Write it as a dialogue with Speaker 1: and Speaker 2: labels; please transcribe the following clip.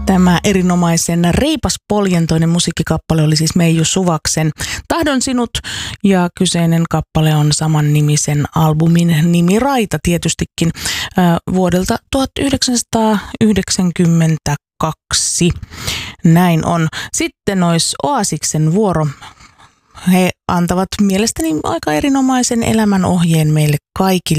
Speaker 1: Tämä erinomaisen reipaspoljentoinen musiikkikappale oli siis Meiju Suvaksen Tahdon sinut, ja kyseinen kappale on saman nimisen albumin Nimiraita tietystikin vuodelta 1992. Näin on. Sitten olisi Oasiksen vuoro. He antavat mielestäni aika erinomaisen elämänohjeen meille kaikille.